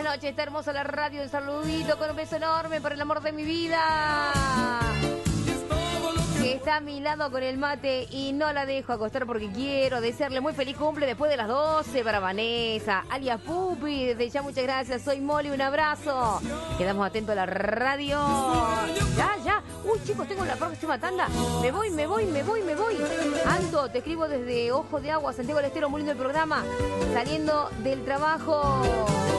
noches, está hermosa la radio, un saludito con un beso enorme por el amor de mi vida. Que está a mi lado con el mate y no la dejo acostar porque quiero desearle muy feliz cumple después de las 12 para Vanessa, alias Pupi. Desde ya muchas gracias, soy Molly, un abrazo. Quedamos atentos a la radio. Ya. Uy, chicos, tengo la próxima tanda. Me voy. Ando, te escribo desde Ojo de Agua, Santiago del Estero, muy lindo el programa. Saliendo del trabajo.